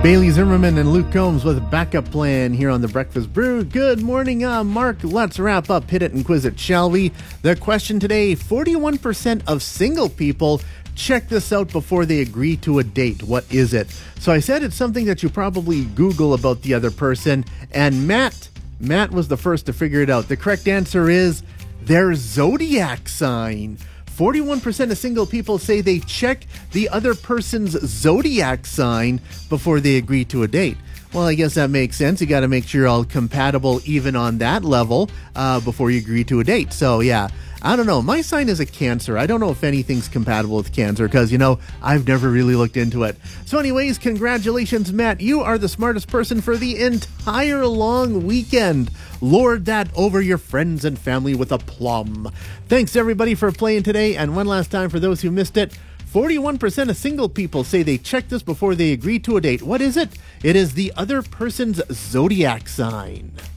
Bailey Zimmerman and Luke Combs with a backup plan here on the Breakfast Brew. Good morning, Mark. Let's wrap up Hit It and Quiz It, shall we? The question today, 41% of single people check this out before they agree to a date. What is it? So I said it's something that you probably Google about the other person, and Matt was the first to figure it out. The correct answer is their zodiac sign. 41% of single people say they check the other person's zodiac sign before they agree to a date. Well, I guess that makes sense. You got to make sure you're all compatible even on that level before you agree to a date. So, yeah, I don't know. My sign is a Cancer. I don't know if anything's compatible with Cancer because, I've never really looked into it. So anyways, congratulations, Matt. You are the smartest person for the entire long weekend. Lord that over your friends and family with a plum. Thanks, everybody, for playing today. And one last time for those who missed it, 41% of single people say they check this before they agree to a date. What is it? It is the other person's zodiac sign.